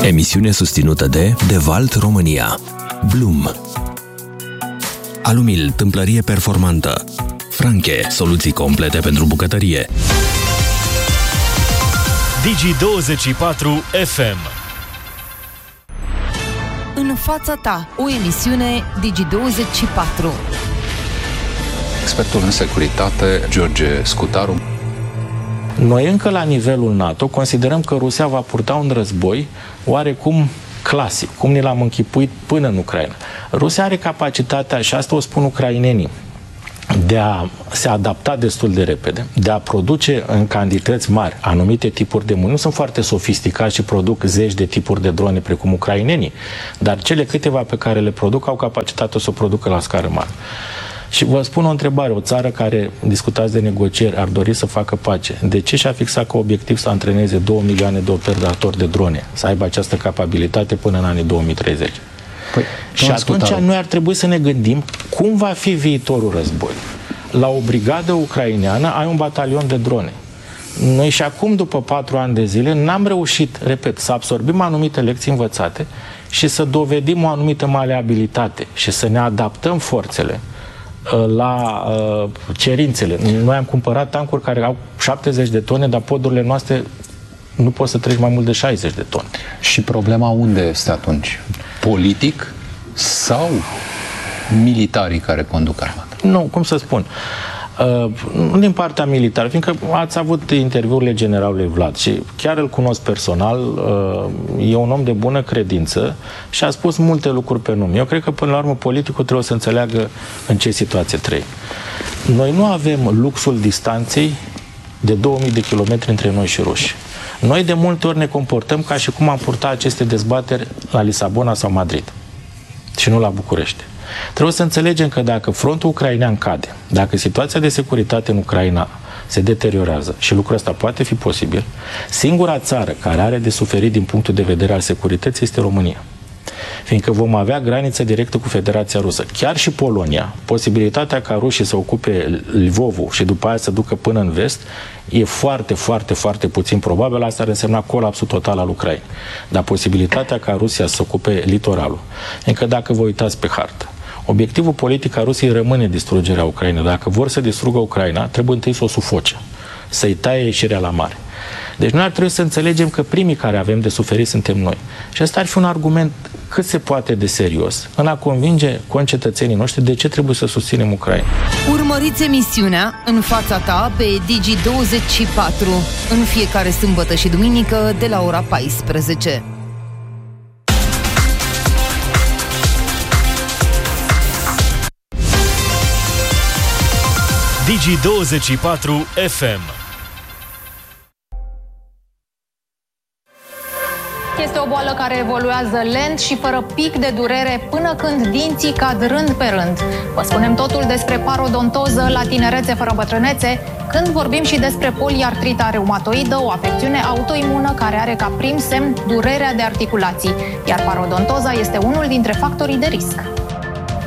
Emisiune susținută de Devalt România. Bloom. Alumil, tâmplărie performantă. Franche, soluții complete pentru bucătărie. Digi24 FM. În fața ta, o emisiune Digi24. Expertul în securitate, George Scutaru. Noi încă la nivelul NATO considerăm că Rusia va purta un război oarecum clasic, cum ni l-am închipuit până în Ucraina. Rusia are capacitatea, și asta o spun ucrainenii, de a se adapta destul de repede, de a produce în cantități mari anumite tipuri de muniții. Nu sunt foarte sofisticați și produc zeci de tipuri de drone precum ucrainenii, dar cele câteva pe care le produc au capacitatea să o producă la scară mare. Și vă spun o întrebare, o țară care, discutați de negocieri, ar dori să facă pace, de ce și-a fixat ca obiectiv să antreneze 2 milioane de operatori de drone, să aibă această capabilitate până în anii 2030? Păi, și atunci noi ar trebui să ne gândim cum va fi viitorul război. La o brigadă ucraineană ai un batalion de drone. Noi și acum, după 4 ani de zile, n-am reușit, repet, să absorbim anumite lecții învățate și să dovedim o anumită maleabilitate și să ne adaptăm forțele la cerințele. Noi am cumpărat tancuri care au 70 de tone, dar podurile noastre nu poți să treci mai mult de 60 de tone. Și problema unde este atunci? Politic sau militarii care conduc armata? Nu, cum să spun, din partea militară, fiindcă ați avut interviurile generalului Vlad și chiar îl cunosc personal, e un om de bună credință și a spus multe lucruri pe nume. Eu cred că până la urmă politicul trebuie să înțeleagă în ce situație trăim. Noi nu avem luxul distanței de 2000 de kilometri între noi și ruși. Noi de multe ori ne comportăm ca și cum am purtat aceste dezbateri la Lisabona sau Madrid și nu la București. Trebuie să înțelegem că dacă frontul ucrainean cade, dacă situația de securitate în Ucraina se deteriorează, și lucrul ăsta poate fi posibil, singura țară care are de suferit din punctul de vedere al securității este România. Fiindcă vom avea graniță directă cu Federația Rusă. Chiar și Polonia, posibilitatea ca rușii să ocupe Lvovul și după aia să ducă până în vest, e foarte, foarte, foarte puțin probabil. Asta ar însemna colapsul total al Ucrainei. Dar posibilitatea ca Rusia să ocupe litoralul, încă dacă vă uitați pe hartă, obiectivul politic al Rusiei rămâne distrugerea Ucrainei. Dacă vor să distrugă Ucraina, trebuie întâi să o sufoce, să-i taie ieșirea la mare. Deci noi ar trebui să înțelegem că primii care avem de suferit suntem noi. Și asta ar fi un argument cât se poate de serios în a convinge concetățenii noștri de ce trebuie să susținem Ucraina. Urmăriți emisiunea În fața ta pe Digi24 în fiecare sâmbătă și duminică de la ora 14. Digi24 FM. Este o boală care evoluează lent și fără pic de durere până când dinții cad rând pe rând. Vă spunem totul despre parodontoză la tinerețe fără bătrânețe, când vorbim și despre poliartrita reumatoidă, o afecțiune autoimună care are ca prim semn durerea de articulații, iar parodontoza este unul dintre factorii de risc.